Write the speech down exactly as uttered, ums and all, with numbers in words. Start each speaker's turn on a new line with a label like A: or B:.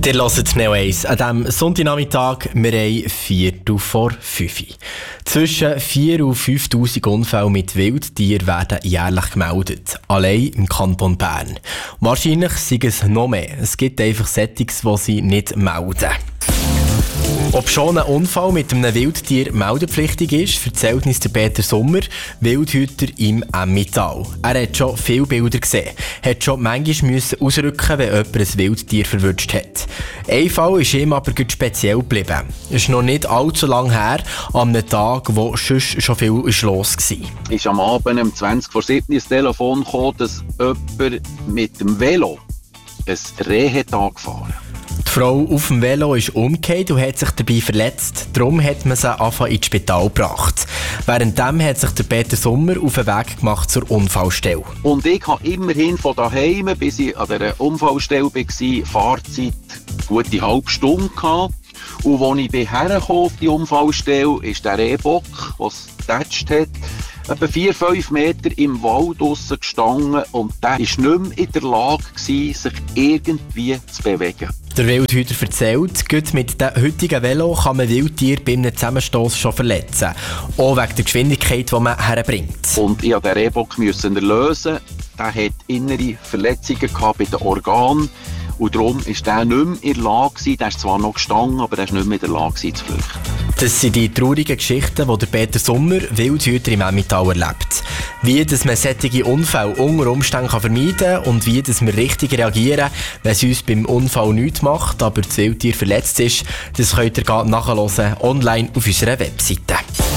A: Ihr hört Neo eins an diesem Sonntagnachmittag. Wir haben Viertel vor fünf. Zwischen vier und fünftausend Unfälle mit Wildtieren werden jährlich gemeldet. Allein im Kanton Bern. Wahrscheinlich sind es noch mehr. Es gibt einfach Settings, die sie nicht melden. Ob schon ein Unfall mit einem Wildtier meldepflichtig ist, erzählt uns der Peter Sommer, Wildhüter im Emmental. Er hat schon viele Bilder gesehen, hat schon manchmal müssen ausrücken, wenn jemand ein Wildtier verwünscht hat. Ein Fall ist ihm aber speziell geblieben. Es ist noch nicht allzu lange her, an einem Tag, wo sonst schon viel los war.
B: Ist am Abend um zwanzig vor sieben ins Telefon gekommen, dass jemand mit dem Velo ein Reh hat angefahren.
A: Die Frau auf dem Velo ist umgekehrt und hat sich dabei verletzt. Darum hat man sie anfangs ins Spital gebracht. Währenddem hat sich der Peter Sommer auf den Weg gemacht zur Unfallstelle.
B: Und ich hatte immerhin von daheim, bis ich an dieser Unfallstelle war, Fahrzeit gute halbe Stunde gehabt. Und als ich herkam auf die Unfallstelle, ist der Rehbock, der es getatscht hat, etwa vier, fünf Meter im Wald draussen gestanden und der war nicht mehr in der Lage, sich irgendwie zu bewegen.
A: Der Wildhüter erzählt, gut mit dem heutigen Velo kann man Wildtiere bei einem Zusammenstoss schon verletzen. Auch wegen der Geschwindigkeit, die man herbringt.
B: Und ich musste den Rehbock erlösen. Der hatte innere Verletzungen bei den Organen. Und darum war der nicht mehr in der Lage, der ist zwar noch gestanden, aber der ist nicht mehr in der Lage zu flüchten.
A: Das sind die traurigen Geschichten, die der Peter Sommer, Wildhüter im Emmental, erlebt. Wie dass man solche Unfälle unter Umständen vermeiden kann und wie dass wir richtig reagieren, wenn es uns beim Unfall nichts macht, aber das Wildtier verletzt ist, das könnt ihr nachhören online auf unserer Webseite.